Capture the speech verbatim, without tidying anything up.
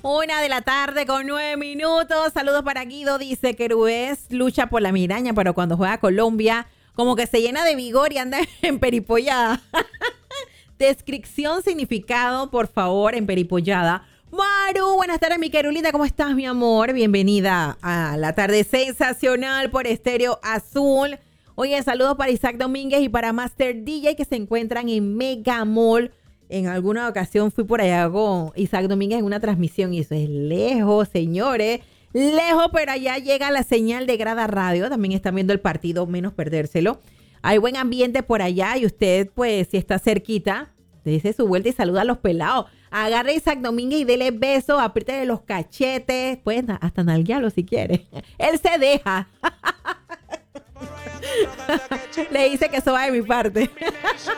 Una de la tarde con nueve minutos. Saludos para Guido. Dice que Herués lucha por la migraña, pero cuando juega Colombia, como que se llena de vigor y anda emperipollada. Descripción, significado, por favor, emperipollada. Maru, buenas tardes, mi querulita. ¿Cómo estás, mi amor? Bienvenida a la tarde sensacional por Estéreo Azul. Oye, saludos para Isaac Domínguez y para Master D J que se encuentran en Mega Mall. En alguna ocasión fui por allá con Isaac Domínguez en una transmisión y eso es lejos, señores. Lejos, pero allá llega la señal de Grada Radio. También están viendo el partido, menos perdérselo. Hay buen ambiente por allá y usted, pues, si está cerquita, dése su vuelta y saluda a los pelados. Agarre a Isaac Domínguez y dele besos, apriétele los cachetes. Pueden hasta nalguearlo si quiere. Él se deja. Le dice que eso va de mi parte.